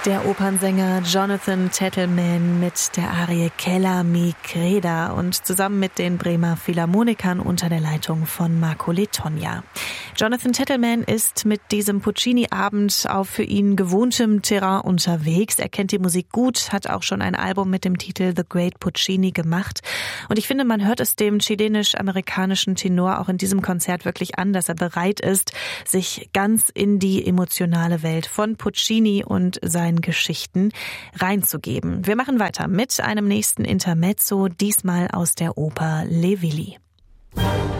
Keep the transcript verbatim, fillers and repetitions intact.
Der Opernsänger Jonathan Tettelman mit der Arie Källa mi creda und zusammen mit den Bremer Philharmonikern unter der Leitung von Marco Letogna. Jonathan Tettelman ist mit diesem Puccini-Abend auf für ihn gewohntem Terrain unterwegs. Er kennt die Musik gut, hat auch schon ein Album mit dem Titel The Great Puccini gemacht. Und ich finde, man hört es dem chilenisch-amerikanischen Tenor auch in diesem Konzert wirklich an, dass er bereit ist, sich ganz in die emotionale Welt von Puccini und seinen Geschichten reinzugeben. Wir machen weiter mit einem nächsten Intermezzo, diesmal aus der Oper Le Villi.